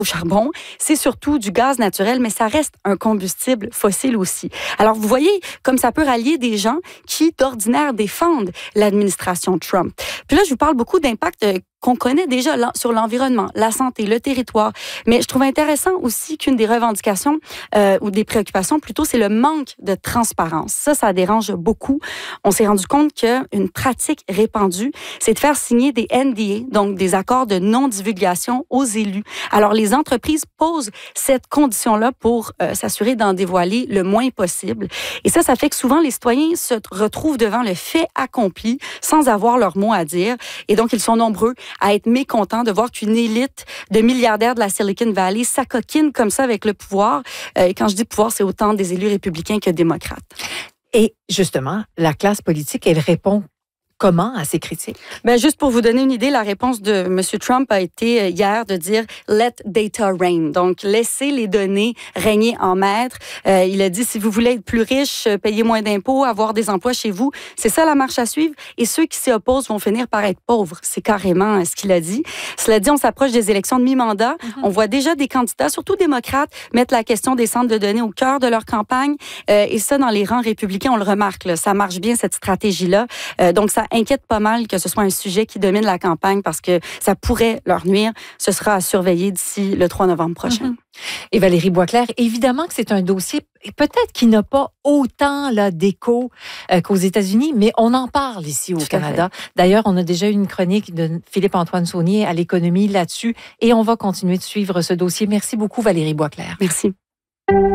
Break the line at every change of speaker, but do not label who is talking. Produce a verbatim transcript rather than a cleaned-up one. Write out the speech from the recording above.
au charbon, c'est surtout du gaz naturel, mais ça reste un combustible fossile aussi. Alors, vous voyez comme ça peut rallier des gens qui, d'ordinaire, défendent l'administration Trump. Puis là, je vous parle beaucoup d'impact euh, qu'on connaît déjà sur l'environnement, la santé, le territoire. Mais je trouve intéressant aussi qu'une des revendications euh, ou des préoccupations plutôt, c'est le manque de transparence. Ça, ça dérange beaucoup. On s'est rendu compte qu'une pratique répandue, c'est de faire signer des N D A, donc des accords de non-divulgation aux élus. Alors, les entreprises posent cette condition-là pour euh, s'assurer d'en dévoiler le moins possible. Et ça, ça fait que souvent, les citoyens se retrouvent devant le fait accompli sans avoir leur mot à dire. Et donc, ils sont nombreux à être mécontents de voir qu'une élite de milliardaires de la Silicon Valley s'acoquine comme ça avec le pouvoir. Euh, et quand je dis pouvoir, c'est autant des élus républicains que démocrates.
Et justement, la classe politique, elle répond comment à ces critiques?
Ben, juste pour vous donner une idée, la réponse de M. Trump a été hier de dire « let data reign », donc laissez les données régner en maître. Euh, il a dit, si vous voulez être plus riche, payer moins d'impôts, avoir des emplois chez vous, c'est ça la marche à suivre. Et ceux qui s'y opposent vont finir par être pauvres. C'est carrément ce qu'il a dit. Cela dit, on s'approche des élections de mi-mandat. Mm-hmm. On voit déjà des candidats, surtout démocrates, mettre la question des centres de données au cœur de leur campagne. Euh, et ça, dans les rangs républicains, on le remarque, là, ça marche bien, cette stratégie-là. Euh, donc, ça inquiète pas mal que ce soit un sujet qui domine la campagne parce que ça pourrait leur nuire. Ce sera à surveiller d'ici le trois novembre prochain.
Mm-hmm. Et Valérie Boisclair, évidemment que c'est un dossier peut-être qui n'a pas autant là, d'écho euh, qu'aux États-Unis, mais on en parle ici au Tout Canada. D'ailleurs, on a déjà eu une chronique de Philippe-Antoine Saunier à l'économie là-dessus et on va continuer de suivre ce dossier. Merci beaucoup Valérie Boisclair.
Merci.